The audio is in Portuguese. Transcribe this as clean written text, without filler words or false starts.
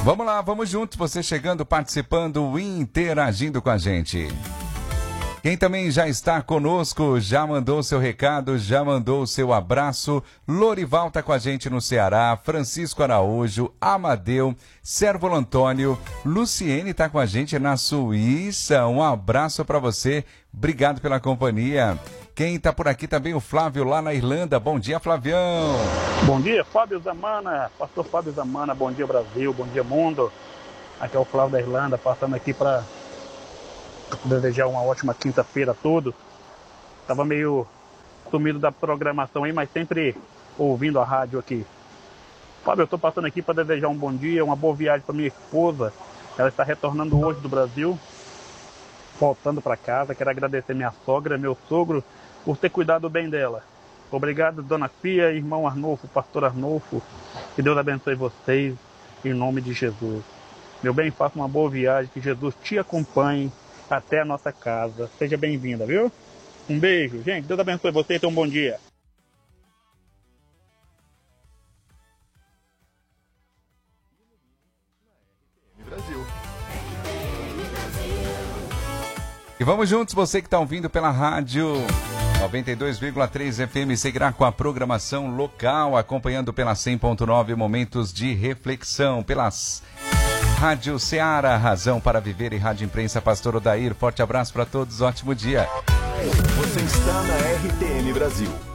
Vamos lá, vamos juntos, você chegando, participando, interagindo com a gente. Quem também já está conosco, já mandou seu recado, já mandou seu abraço. Lorival está com a gente no Ceará, Francisco Araújo, Amadeu, Sérvulo Antônio, Luciene está com a gente na Suíça. Um abraço para você, obrigado pela companhia. Quem está por aqui também, o Flávio lá na Irlanda. Bom dia, Flavião. Bom dia, Fábio Zamana, pastor Fábio Zamana, bom dia Brasil, bom dia mundo. Aqui é o Flávio da Irlanda, passando aqui para desejar uma ótima quinta-feira a todos. Tava meio sumido da programação aí, mas sempre ouvindo a rádio aqui. Fábio, eu estou passando aqui para desejar um bom dia, uma boa viagem para minha esposa. Ela está retornando hoje do Brasil, voltando para casa. Quero agradecer minha sogra, meu sogro, por ter cuidado bem dela. Obrigado, dona Pia, irmão Arnolfo, pastor Arnolfo. Que Deus abençoe vocês, em nome de Jesus. Meu bem, faça uma boa viagem, que Jesus te acompanhe até a nossa casa. Seja bem-vinda, viu? Um beijo. Gente, Deus abençoe você e tenha um bom dia. E vamos juntos, você que está ouvindo pela rádio 92,3 FM, seguirá com a programação local, acompanhando pela 100.9 momentos de reflexão, pelas Rádio Ceará, Razão para Viver e Rádio Imprensa Pastor Odair. Forte abraço para todos, ótimo dia. Você está na RTM Brasil.